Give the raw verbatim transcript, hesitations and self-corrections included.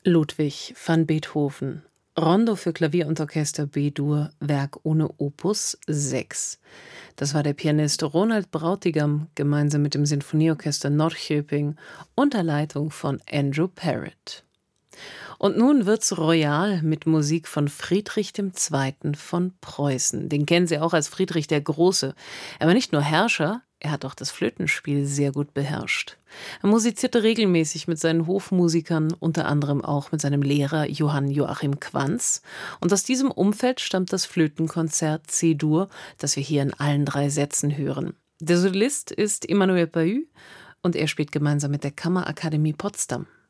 Ludwig van Beethoven. Rondo für Klavier und Orchester B-Dur, Werk ohne Opus sechs. Das war der Pianist Ronald Brautigam gemeinsam mit dem Sinfonieorchester Norrköping unter Leitung von Andrew Parrott. Und nun wird's royal mit Musik von Friedrich der Zweite. Von Preußen. Den kennen Sie auch als Friedrich der Große. Er war nicht nur Herrscher, er hat auch das Flötenspiel sehr gut beherrscht. Er musizierte regelmäßig mit seinen Hofmusikern, unter anderem auch mit seinem Lehrer Johann Joachim Quanz. Und aus diesem Umfeld stammt das Flötenkonzert C-Dur, das wir hier in allen drei Sätzen hören. Der Solist ist Emmanuel Pahud und er spielt gemeinsam mit der Kammerakademie Potsdam.